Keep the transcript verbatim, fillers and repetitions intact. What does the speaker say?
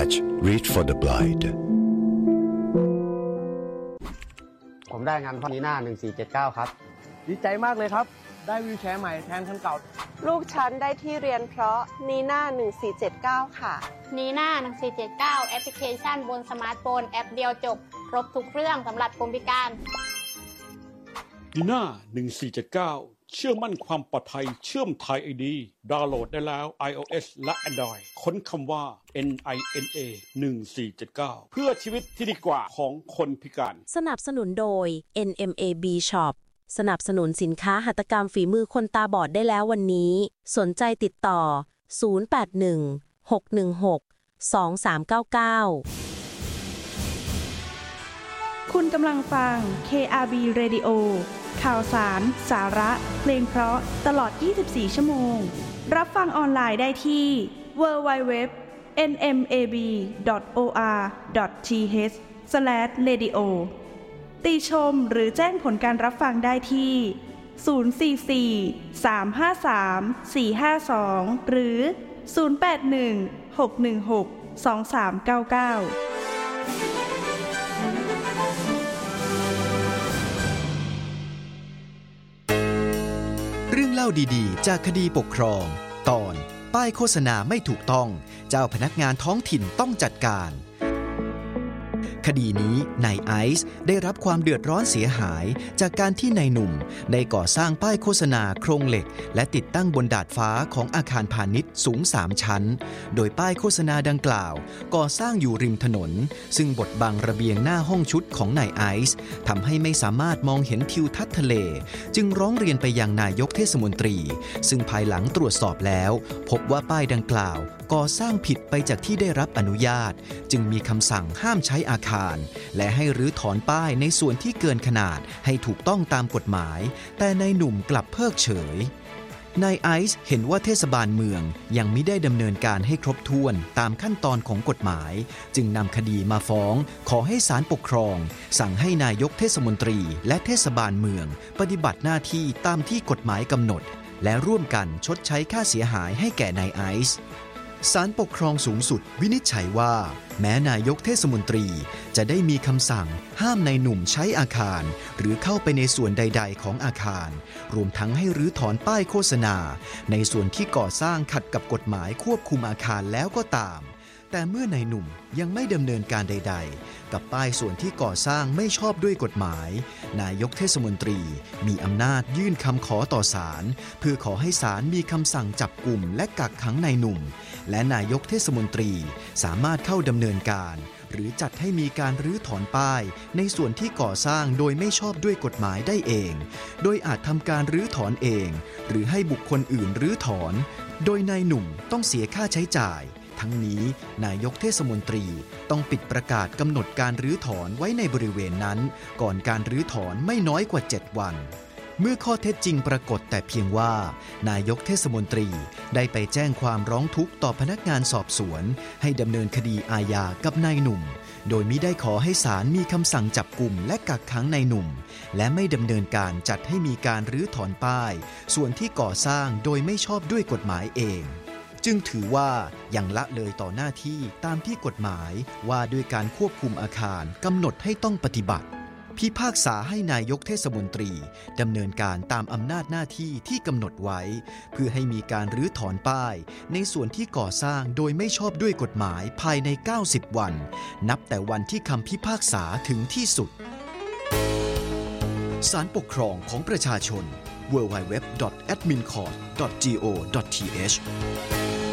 Scratch Reach for the Blind ผมได้งานพอนีน่าหนึ่งสี่เจ็ดเก้าครับดีใจมากเลยครับได้วีลแชร์ใหม่แทนคันเก่าลูกฉันได้ที่เรียนเพราะนีน่าหนึ่งสี่เจ็ดเก้าค่ะนีน่าหนึ่งสี่เจ็ดเก้าแอปพลิเคชันบนสมาร์ทโฟนแอปเดียวจบครบทุกเรื่องสำหรับคนพิการนีน่าหนึ่งสี่เจ็ดเก้าเชื่อมั่นความปลอดภัยเชื่อมไทย ไอ ดี ดาวน์โหลดได้แล้ว iOS และ Android ค้นคำว่า เอ็น ไอ เอ็น เอ หนึ่งสี่เจ็ดเก้า เพื่อชีวิตที่ดีกว่าของคนพิการสนับสนุนโดย เอ็น เอ็ม เอ บี Shop สนับสนุนสินค้าหัตถกรรมฝีมือคนตาบอดได้แล้ววันนี้สนใจติดต่อศูนย์ แปด หนึ่ง หก หนึ่ง หก สอง สาม เก้า เก้าคุณกำลังฟัง เค อาร์ บี Radio ข่าวสาร สาระ เพลงเพราะตลอดยี่สิบสี่ชั่วโมงรับฟังออนไลน์ได้ที่ ดับเบิลยู ดับเบิลยู ดับเบิลยู ดอท เอ็น เอ็ม เอ บี ดอท โอ อาร์ ดอท ที เอช สแลช เรดิโอ ติชมหรือแจ้งผลการรับฟังได้ที่ ศูนย์ สี่ สี่ สาม ห้า สาม สี่ ห้า สอง หรือ ศูนย์ แปด หนึ่ง หก หนึ่ง หก สอง สาม เก้า เก้าเรื่องเล่าดีๆจากคดีปกครองตอนป้ายโฆษณาไม่ถูกต้องเจ้าพนักงานท้องถิ่นต้องจัดการคดีนี้นายไอซ์ได้รับความเดือดร้อนเสียหายจากการที่นายหนุ่มได้ก่อสร้างป้ายโฆษณาโครงเหล็กและติดตั้งบนดาดฟ้าของอาคารพาณิชย์สูงสามชั้นโดยป้ายโฆษณาดังกล่าวก่อสร้างอยู่ริมถนนซึ่งบดบังระเบียงหน้าห้องชุดของนายไอซ์ทำให้ไม่สามารถมองเห็นทิวทัศน์ทะเลจึงร้องเรียนไปยังนายกเทศมนตรีซึ่งภายหลังตรวจสอบแล้วพบว่าป้ายดังกล่าวก่อสร้างผิดไปจากที่ได้รับอนุญาตจึงมีคำสั่งห้ามใช้อาคารและให้รื้อถอนป้ายในส่วนที่เกินขนาดให้ถูกต้องตามกฎหมายแต่นายหนุ่มกลับเพิกเฉยนายไอซ์เห็นว่าเทศบาลเมืองยังไม่ได้ดำเนินการให้ครบถ้วนตามขั้นตอนของกฎหมายจึงนำคดีมาฟ้องขอให้ศาลปกครองสั่งให้นายกเทศมนตรีและเทศบาลเมืองปฏิบัติหน้าที่ตามที่กฎหมายกำหนดและร่วมกันชดใช้ค่าเสียหายให้แก่นายไอซ์ศาลปกครองสูงสุดวินิจฉัยว่าแม้นายกเทศมนตรีจะได้มีคำสั่งห้ามนายหนุ่มใช้อาคารหรือเข้าไปในส่วนใดๆของอาคารรวมทั้งให้รื้อถอนป้ายโฆษณาในส่วนที่ก่อสร้างขัดกับกฎหมายควบคุมอาคารแล้วก็ตามแต่เมื่อนายหนุ่มยังไม่ดำเนินการใดๆกับป้ายส่วนที่ก่อสร้างไม่ชอบด้วยกฎหมายนายกเทศมนตรีมีอำนาจยื่นคำขอต่อศาลเพื่อขอให้ศาลมีคำสั่งจับกุมและกักขังนายหนุ่มและนายกเทศมนตรีสามารถเข้าดำเนินการหรือจัดให้มีการรื้อถอนป้ายในส่วนที่ก่อสร้างโดยไม่ชอบด้วยกฎหมายได้เองโดยอาจทำการรื้อถอนเองหรือให้บุคคลอื่นรื้อถอนโดยนายหนุ่มต้องเสียค่าใช้จ่ายทั้งนี้นายกเทศมนตรีต้องปิดประกาศกำหนดการรื้อถอนไว้ในบริเวณนั้นก่อนการรื้อถอนไม่น้อยกว่าเจ็ดวันเมื่อข้อเท็จจริงปรากฏแต่เพียงว่านายกเทศมนตรีได้ไปแจ้งความร้องทุกข์ต่อพนักงานสอบสวนให้ดำเนินคดีอาญากับนายหนุ่มโดยมิได้ขอให้ศาลมีคำสั่งจับกุมและกักขังนายหนุ่มและไม่ดำเนินการจัดให้มีการรื้อถอนป้ายส่วนที่ก่อสร้างโดยไม่ชอบด้วยกฎหมายเองจึงถือว่ายังละเลยต่อหน้าที่ตามที่กฎหมายว่าด้วยการควบคุมอาคารกำหนดให้ต้องปฏิบัติพิพากษาให้นายกเทศมนตรีดำเนินการตามอำนาจหน้าที่ที่กำหนดไว้เพื่อให้มีการรื้อถอนป้ายในส่วนที่ก่อสร้างโดยไม่ชอบด้วยกฎหมายภายในเก้าสิบวันนับแต่วันที่คำพิพากษาถึงที่สุดศาลปกครองของประชาชน ดับเบิลยู ดับเบิลยู ดับเบิลยู ดอท แอดมินคอร์ท ดอท จี โอ ดอท ที เอช